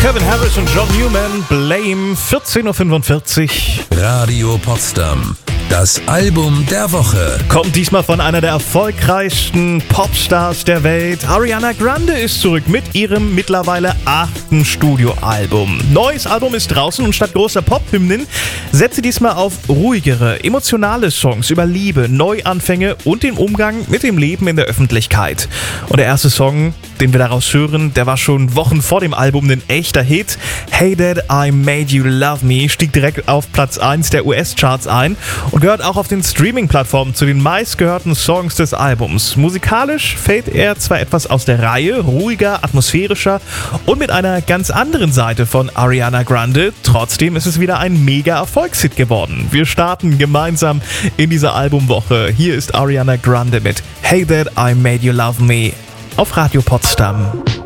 Calvin Harris und John Newman, Blame, 14.45 Uhr. Radio Potsdam. Das Album der Woche. Kommt diesmal von einer der erfolgreichsten Popstars der Welt. Ariana Grande ist zurück mit ihrem mittlerweile 8. Studioalbum. Neues Album ist draußen und statt großer Pop-Hymnen setzt sie diesmal auf ruhigere, emotionale Songs über Liebe, Neuanfänge und den Umgang mit dem Leben in der Öffentlichkeit. Und der erste Song, den wir daraus hören, der war schon Wochen vor dem Album ein echter Hit. Hey Dad, I Made You Love Me stieg direkt auf Platz 1 der US-Charts ein und gehört auch auf den Streaming-Plattformen zu den meistgehörten Songs des Albums. Musikalisch fällt er zwar etwas aus der Reihe, ruhiger, atmosphärischer und mit einer ganz anderen Seite von Ariana Grande. Trotzdem ist es wieder ein Mega-Erfolgshit geworden. Wir starten gemeinsam in dieser Albumwoche. Hier ist Ariana Grande mit Hey Dad, I Made You Love Me auf Radio Potsdam.